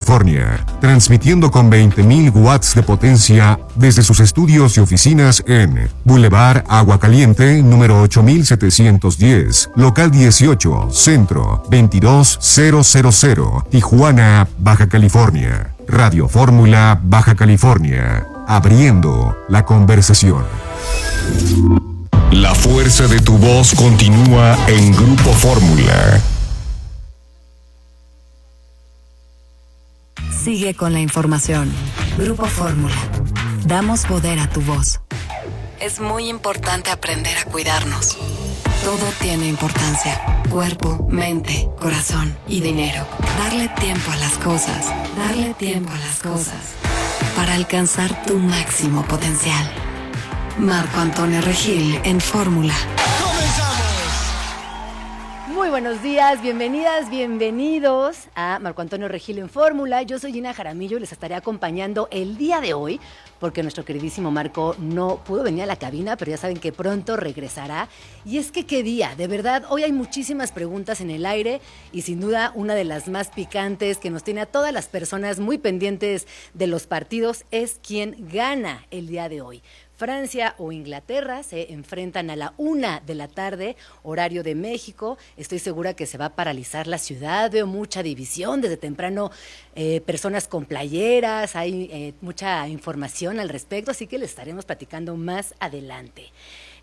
California, transmitiendo con 20.000 watts de potencia desde sus estudios y oficinas en Boulevard Agua Caliente, número 8710, local 18, centro 22000, Tijuana, Baja California. Radio Fórmula, Baja California, abriendo la conversación. La fuerza de tu voz continúa en Grupo Fórmula. Sigue con la información. Grupo Fórmula. Damos poder a tu voz. Es muy importante aprender a cuidarnos. Todo tiene importancia. Cuerpo, mente, corazón y dinero. Darle tiempo a las cosas. Darle tiempo a las cosas. Para alcanzar tu máximo potencial. Marco Antonio Regil en Fórmula. Muy buenos días, bienvenidas, bienvenidos a Marco Antonio Regil en Fórmula. Yo soy Gina Jaramillo y les estaré acompañando el día de hoy porque nuestro queridísimo Marco no pudo venir a la cabina, pero ya saben que pronto regresará. Y es que qué día, de verdad, hoy hay muchísimas preguntas en el aire y sin duda una de las más picantes que nos tiene a todas las personas muy pendientes de los partidos es quién gana el día de hoy. Francia o Inglaterra se enfrentan a la 1 de la tarde, horario de México. Estoy segura que se va a paralizar la ciudad, veo mucha división desde temprano, personas con playeras, hay mucha información al respecto, así que les estaremos platicando más adelante.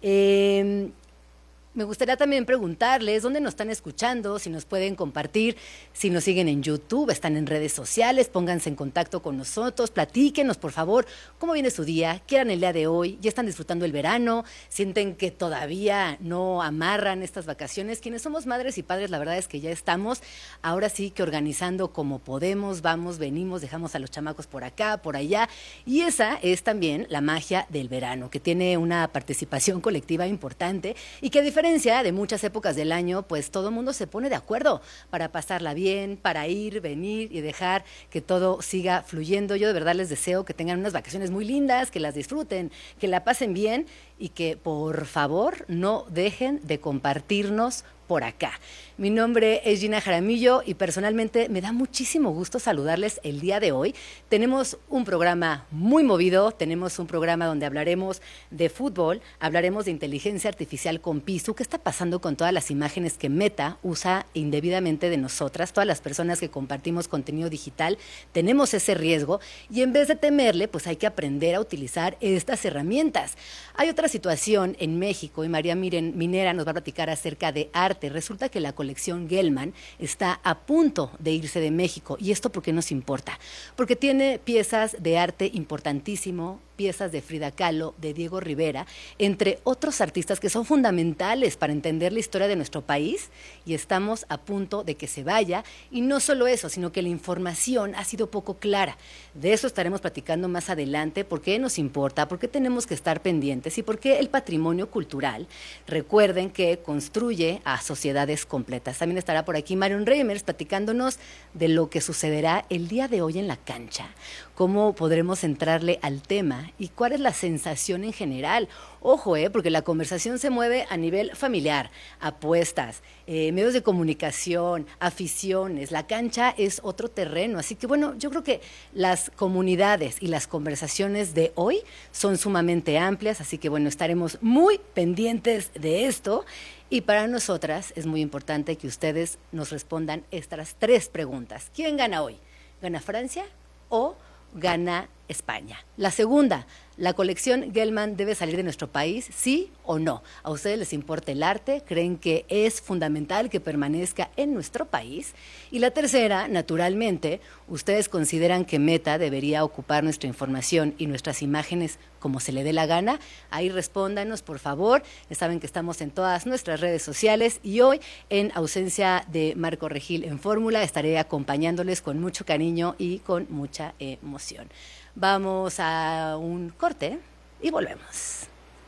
Me gustaría también preguntarles dónde nos están escuchando, si nos pueden compartir, si nos siguen en YouTube, están en redes sociales, pónganse en contacto con nosotros, platíquenos por favor cómo viene su día, qué harán el día de hoy, ya están disfrutando el verano, sienten que todavía no amarran estas vacaciones. Quienes somos madres y padres, la verdad es que ya estamos, ahora sí que organizando como podemos, vamos, venimos, dejamos a los chamacos por acá, por allá, y esa es también la magia del verano, que tiene una participación colectiva importante y que a diferencia de muchas épocas del año, pues todo el mundo se pone de acuerdo para pasarla bien, para ir, venir y dejar que todo siga fluyendo. Yo de verdad les deseo que tengan unas vacaciones muy lindas, que las disfruten, que la pasen bien y que por favor no dejen de compartirnos por acá. Mi nombre es Gina Jaramillo y personalmente me da muchísimo gusto saludarles el día de hoy. Tenemos un programa muy movido, tenemos un programa donde hablaremos de fútbol, hablaremos de inteligencia artificial con Pisu, qué está pasando con todas las imágenes que Meta usa indebidamente de nosotras, todas las personas que compartimos contenido digital, tenemos ese riesgo y en vez de temerle, pues hay que aprender a utilizar estas herramientas. Hay otra situación en México y María Minera nos va a platicar acerca de arte. Resulta que la colección Gelman está a punto de irse de México. ¿Y esto por qué nos importa? Porque tiene piezas de arte importantísimo, piezas de Frida Kahlo, de Diego Rivera, entre otros artistas que son fundamentales para entender la historia de nuestro país y estamos a punto de que se vaya. Y no solo eso, sino que la información ha sido poco clara. De eso estaremos platicando más adelante, por qué nos importa, por qué tenemos que estar pendientes y por qué el patrimonio cultural, recuerden que construye a sociedades completas. También estará por aquí Marion Reimers platicándonos de lo que sucederá el día de hoy en la cancha, cómo podremos entrarle al tema y cuál es la sensación en general. Ojo, porque la conversación se mueve a nivel familiar, apuestas, medios de comunicación, aficiones. La cancha es otro terreno, así que bueno, yo creo que las comunidades y las conversaciones de hoy son sumamente amplias, así que bueno, estaremos muy pendientes de esto. Y para nosotras es muy importante que ustedes nos respondan estas 3 preguntas. ¿Quién gana hoy? ¿Gana Francia o gana España? La segunda, ¿la colección Gelman debe salir de nuestro país? ¿Sí o no? ¿A ustedes les importa el arte? ¿Creen que es fundamental que permanezca en nuestro país? Y la tercera, naturalmente, ¿ustedes consideran que Meta debería ocupar nuestra información y nuestras imágenes como se le dé la gana? Ahí respóndanos, por favor. Ya saben que estamos en todas nuestras redes sociales y hoy, en ausencia de Marco Regil en Fórmula, estaré acompañándoles con mucho cariño y con mucha emoción. Vamos a un corte y volvemos.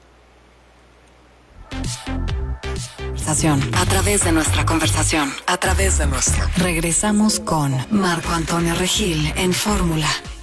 A través de nuestra conversación, a través de nuestra. Regresamos con Marco Antonio Regil en Fórmula.